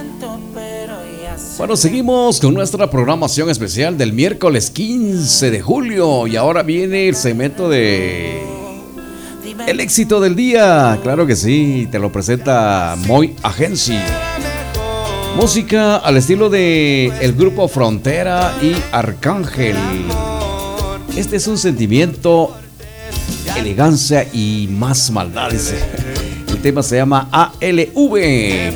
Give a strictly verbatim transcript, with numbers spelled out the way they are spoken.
Bueno, seguimos con nuestra programación especial del miércoles quince de julio y ahora viene el segmento de el éxito del día. Claro que sí, te lo presenta Moy Agency. Música al estilo de el grupo Frontera y Arcángel. Este es un sentimiento, elegancia y más maldades. El tema se llama A L V.